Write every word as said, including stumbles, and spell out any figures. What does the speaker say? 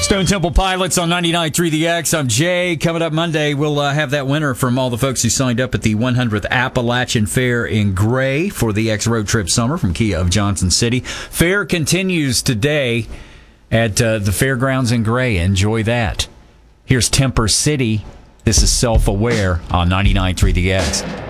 Stone Temple Pilots on ninety-nine point three The X. I'm Jay. Coming up Monday, we'll uh, have that winner from all the folks who signed up at the one hundredth Appalachian Fair in Gray for the X Road Trip Summer from Kia of Johnson City. Fair continues today at uh, the fairgrounds in Gray. Enjoy that. Here's Temper City. This is Self-Aware on ninety-nine point three The X.